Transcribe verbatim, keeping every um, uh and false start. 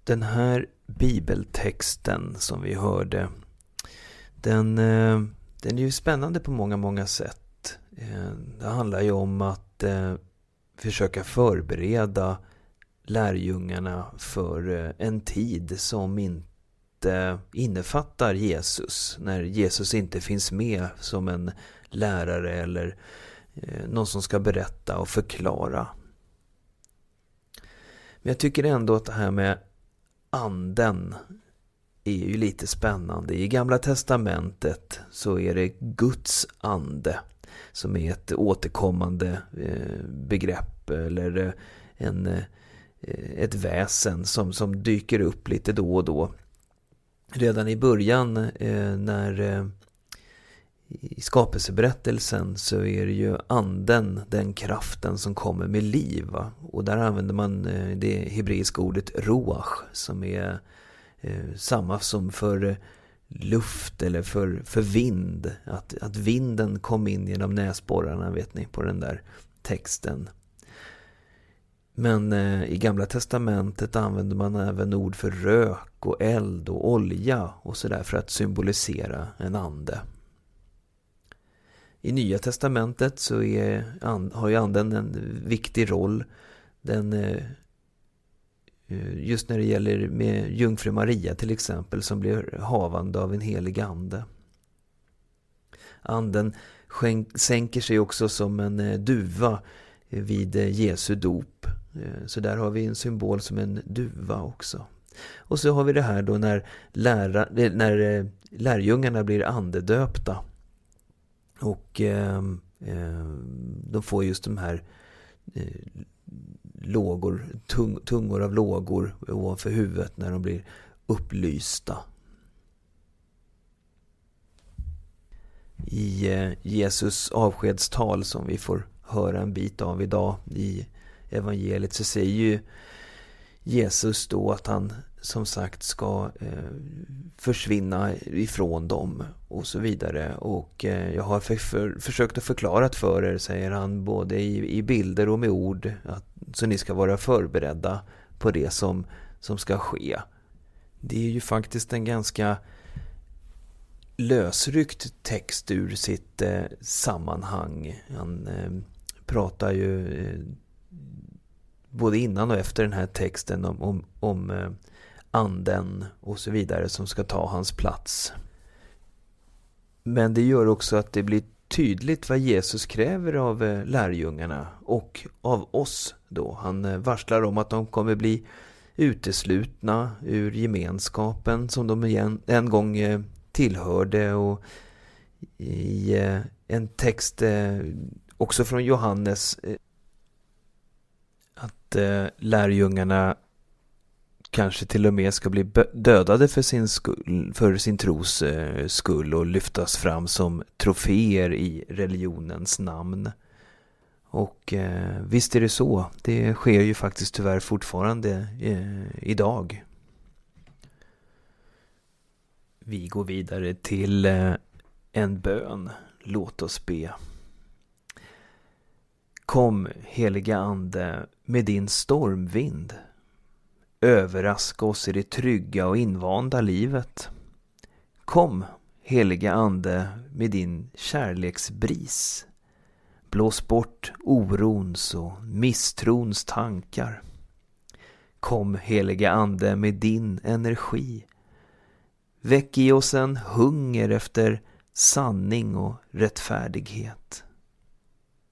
Den här bibeltexten som vi hörde, den, den är ju spännande på många, många sätt. Det handlar ju om att eh, försöka förbereda lärjungarna för en tid som inte innefattar Jesus. När Jesus inte finns med som en lärare eller eh, någon som ska berätta och förklara. Men jag tycker ändå att det här med anden är ju lite spännande. I Gamla testamentet så är det Guds ande som är ett återkommande begrepp eller en, ett väsen som, som dyker upp lite då och då. Redan i början när i skapelseberättelsen så är det ju anden, den kraften som kommer med liv. Va? Och där använder man det hebreiska ordet ruach som är eh, samma som för luft eller för, för vind. Att, att vinden kom in genom näsborrarna, vet ni, på den där texten. Men eh, i Gamla testamentet använder man även ord för rök och eld och olja och sådär för att symbolisera en ande. I Nya testamentet så är, har ju anden en viktig roll. Den, just när det gäller med jungfru Maria till exempel som blir havande av en helig ande. Anden skänk, sänker sig också som en duva vid Jesu dop. Så där har vi en symbol som en duva också. Och så har vi det här då när, lära, när lärjungarna blir andedöpta. Och eh, de får just de här eh, lågor, tung, tungor av lågor ovanför huvudet när de blir upplysta. I eh, Jesus avskedstal som vi får höra en bit av idag i evangeliet så säger ju Jesus då att han som sagt ska eh, försvinna ifrån dem och så vidare. Och eh, jag har för, för, försökt att förklara för er, säger han, både i, i bilder och med ord, att, så ni ska vara förberedda på det som, som ska ske. Det är ju faktiskt en ganska lösryckt text ur sitt eh, sammanhang. Han eh, pratar ju eh, både innan och efter den här texten om, om, om eh, anden och så vidare som ska ta hans plats. Men det gör också att det blir tydligt vad Jesus kräver av eh, lärjungarna och av oss då. Han eh, varslar om att de kommer bli uteslutna ur gemenskapen som de igen, en gång eh, tillhörde, och i eh, en text eh, också från Johannes eh, att eh, lärjungarna kanske till och med ska bli dödade för sin, skull, för sin tros eh, skull och lyftas fram som troféer i religionens namn. Och eh, visst är det så. Det sker ju faktiskt tyvärr fortfarande eh, idag. Vi går vidare till eh, en bön. Låt oss be. Kom, heliga ande, med din stormvind. Överraska oss i det trygga och invanda livet. Kom, heliga ande, med din kärleksbris. Blås bort orons och misstrons tankar. Kom, heliga ande, med din energi. Väck i oss en hunger efter sanning och rättfärdighet.